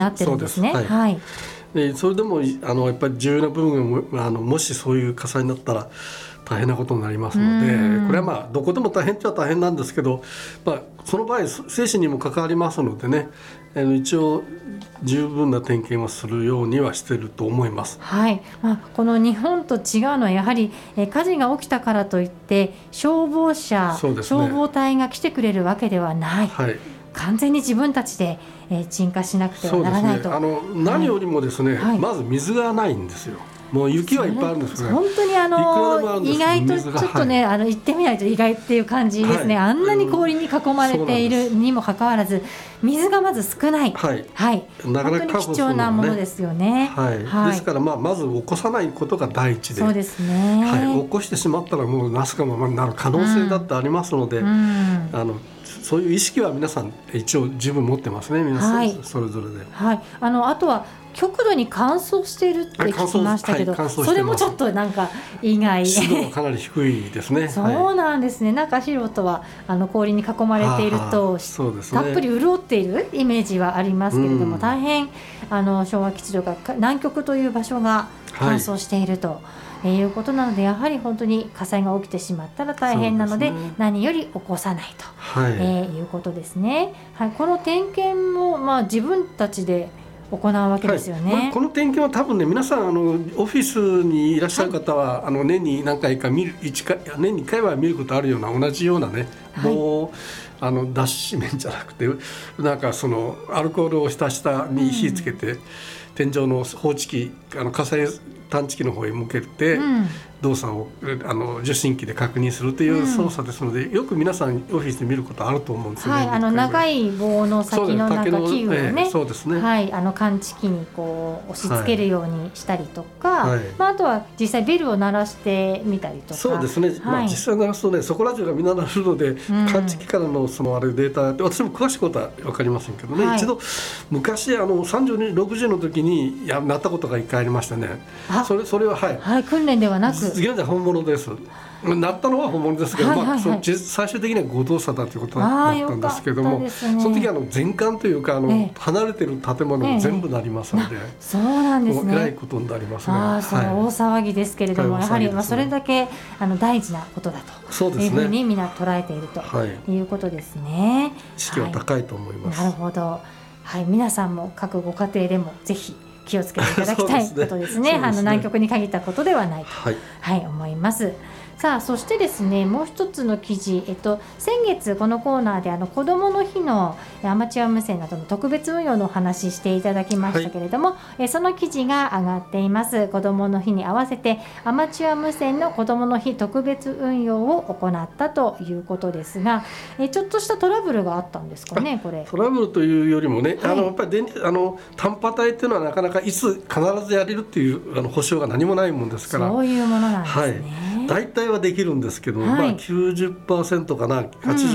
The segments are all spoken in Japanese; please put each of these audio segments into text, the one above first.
なってるんですね。 そうです。はい。でそれでもやっぱり重要な部分がもしそういう火災になったら大変なことになりますので、これはどこでも大変っちゃ大変なんですけど、その場合生死にも関わりますのでね、一応十分な点検はするようにはしていると思います。 はい。この日本と違うのはやはり火事が起きたからといって消防車、消防隊が来てくれるわけではない。はい、完全に自分たちで鎮火しなくてはならないと。 何よりもですね、まず水がないんですよ。もう雪はいっぱいあるんですが、 本当に意外とちょっとね、行ってみないと意外っていう感じですね。あんなに氷に囲まれているにもかかわらず水がまず少ない。はい、なかなか貴重なものですよね。 ですからまず起こさないことが第一で、 そうですね。 起こしてしまったらもうなすかままになる可能性だってありますので、そういう意識は皆さん一応十分持ってますね、皆さん、それぞれで。 あとは極度に乾燥しているって聞きましたけど、それもちょっとなんか意外。 湿度がかなり低いですね。 そうなんですね。なんか素人は氷に囲まれているとたっぷり潤っているイメージはありますけれども、大変昭和基地とか南極という場所が乾燥しているということなので、やはり本当に火災が起きてしまったら大変なので、何より起こさないと、いうことですね。この点検も自分たちで行うわけですよね。 この点検は多分ね、皆さんオフィスにいらっしゃる方は、年に何回か年に1回は見ることあるような同じようなね、棒を脱脂面じゃなくてなんかそのアルコールを下に火つけて、天井の放置機火災探知機の方へ向けて、動作を受信機で確認するという操作ですので、よく皆さんオフィスで見ることあると思うんですよね。 長い棒の先のなんか器具をね、 そうですね。 感知器にこう押し付けるようにしたりとか、あとは実際ベルを鳴らしてみたりとか。 そうですね。実際鳴らすとね、そこら中がみんな鳴るので、感知器からのそのデータって私も詳しいことは分かりませんけどね、一度昔30、60の時に鳴ったことが1回ありましたね。それは訓練ではなく現在本物です。なったのは本物ですけど、最終的には誤動作だということだったんですけども、その時全館というか離れてる建物が全部なりますので、 そうなんですね。 えらいことになりますが、 その大騒ぎですけれども、やはりそれだけ大事なことだというふうにみんな捉えているということですね。 意識は高いと思います。 なるほど。皆さんも各ご家庭でもぜひ気をつけていただきたいことですね。南極に限ったことではないと、思います。さあ、そしてですね、もう一つの記事、先月このコーナーで子どもの日のアマチュア無線などの特別運用のお話していただきましたけれども、その記事が上がっています。子どもの日に合わせてアマチュア無線の子どもの日特別運用を行ったということですが、ちょっとしたトラブルがあったんですかね。これトラブルというよりもね、やっぱり短波帯っていうのはなかなかいつ必ずやれるっていう保証が何もないもんですから、 そういうものなんですね。 大体はできるんですけど、90% かな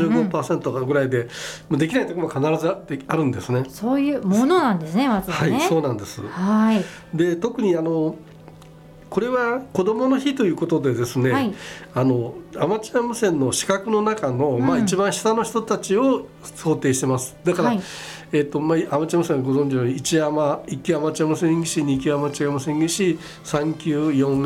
85% ぐらいで、できないところも必ずあるんですね。 そういうものなんですね、まずはね。 そうなんです。で、特にこれは子どもの日ということでですね、アマチュア無線の資格の中の、一番下の人たちを想定してます。だから、アマチュア無線ご存知のように1級アマチュア無線技師、2級アマチュア無線技師、3級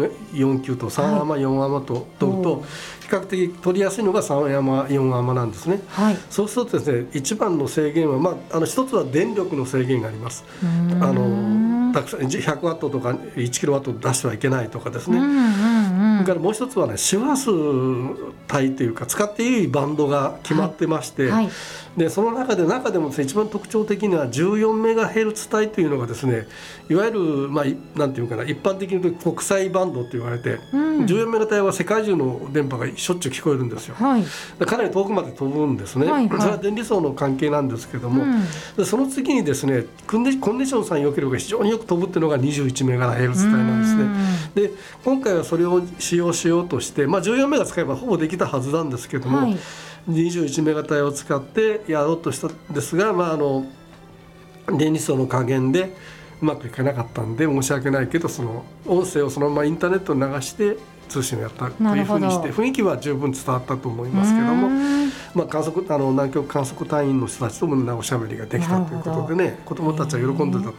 4級と3アマ4アマと取ると、比較的取りやすいのが3アマ4アマなんですね。そうするとですね、一番の制限は、一つは電力の制限があります。たくさん100ワットとか1キロワット出してはいけないとかですね。それからもう一つはね、周波数帯というか使っていいバンドが決まってまして、でその中でもですね、一番特徴的には14メガヘルツ帯というのがですね、いわゆるなんていうかな、一般的に言うと国際バンドと言われて、14メガ帯は世界中の電波がしょっちゅう聞こえるんですよ。かなり遠くまで飛ぶんですね。それは電離層の関係なんですけども、でその次にですね、コンディションさえ良ければ非常によく飛ぶっていうのが21メガヘルツ帯なんですね。で今回はそれを使用しようとして、14メガ使えばほぼできたはずなんですけども、21メガ帯を使ってやろうとしたんですが、電離層の加減でうまくいかなかったんで申し訳ないけど、その音声をそのままインターネットに流して通信をやったというふうにして、雰囲気は十分伝わったと思いますけども、 南極観測隊員の人たちともおしゃべりができたということでね、子どもたちは喜んでたと